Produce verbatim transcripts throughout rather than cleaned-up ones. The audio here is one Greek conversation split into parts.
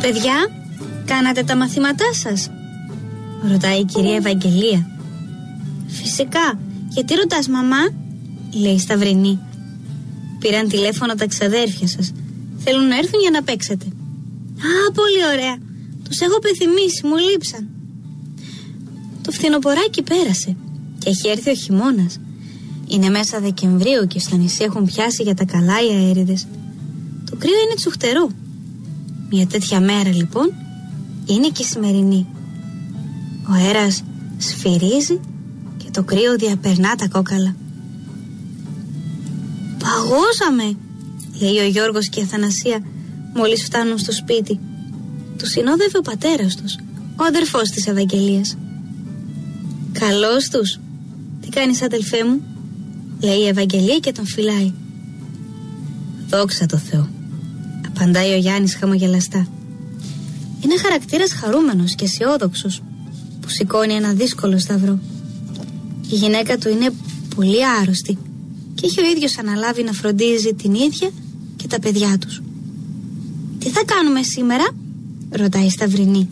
Παιδιά, κάνατε τα μαθήματά σας? Ρωτάει η κυρία Ευαγγελία. Φυσικά. Γιατί ρωτάς, μαμά? Λέει η Σταυρινή. Πήραν τηλέφωνο τα ξαδέρφια σας. Θέλουν να έρθουν για να παίξετε. Α, πολύ ωραία. Τους έχω πεθυμίσει, μου λείψαν. Το φθινοποράκι πέρασε και έχει έρθει ο χειμώνας. Είναι μέσα Δεκεμβρίου και στο νησί έχουν πιάσει για τα καλά οι αέριδες. Το κρύο είναι τσουχτερό. Μια τέτοια μέρα λοιπόν είναι και η σημερινή. Ο αέρας σφυρίζει και το κρύο διαπερνά τα κόκαλα. Παγώσαμε, λέει ο Γιώργος και η Αθανασία μόλις φτάνουν στο σπίτι. Τους συνόδευε ο πατέρας τους, ο αδερφός της Ευαγγελίας. Καλώς τους. Τι κάνεις, αδελφέ μου? Λέει η Ευαγγελία και τον φυλάει. Δόξα τω Θεώ, απαντάει ο Γιάννης χαμογελαστά. Είναι χαρακτήρας χαρούμενος και αισιόδοξος που σηκώνει ένα δύσκολο σταυρό. Η γυναίκα του είναι πολύ άρρωστη και έχει ο ίδιος αναλάβει να φροντίζει την ίδια και τα παιδιά τους. Τι θα κάνουμε σήμερα? Ρωτάει η Σταυρινή.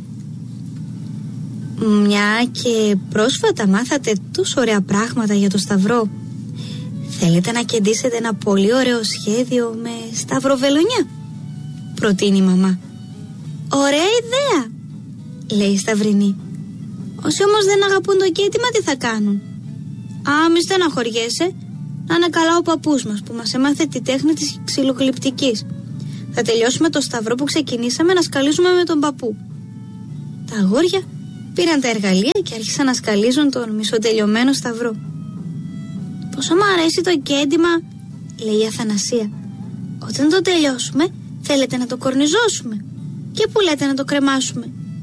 Μια και πρόσφατα μάθατε τόσο ωραία πράγματα για το σταυρό, θέλετε να κεντήσετε ένα πολύ ωραίο σχέδιο με σταυροβελονιά? Προτείνει η μαμά. Ωραία ιδέα, λέει η Σταυρινή. Όσοι όμως δεν αγαπούν το κέντημα, τι θα κάνουν? Α, μη στεναχωριέσαι. Να είναι καλά ο παππούς μας που μας έμαθε τη τέχνη της ξυλογλυπτικής. Θα τελειώσουμε το σταυρό που ξεκινήσαμε να σκαλίζουμε με τον παππού. Τα αγόρια πήραν τα εργαλεία και άρχισαν να σκαλίζουν τον μισοτελειωμένο σταυρό. Πόσο μου αρέσει το κέντημα, λέει η Αθανασία. Όταν το τελειώσουμε, θέλετε να το κορνιζώσουμε? Και που λέτε να το κρεμάσουμε?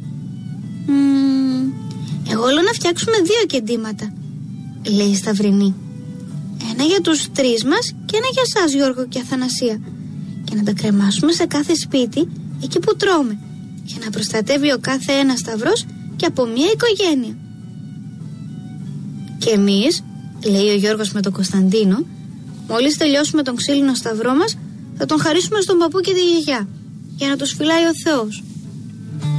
Μ, εγώ λέω να φτιάξουμε δύο κεντήματα, λέει η Σταυρινή. Ένα για τους τρεις μας και ένα για σας, Γιώργο και Αθανασία. Και να τα κρεμάσουμε σε κάθε σπίτι εκεί που τρώμε, για να προστατεύει ο κάθε ένας σταυρός και από μία οικογένεια. Και εμείς, λέει ο Γιώργος με τον Κωνσταντίνο, μόλις τελειώσουμε τον ξύλινο σταυρό μας, θα τον χαρίσουμε στον παππού και τη γιαγιά, για να τους φυλάει ο Θεός.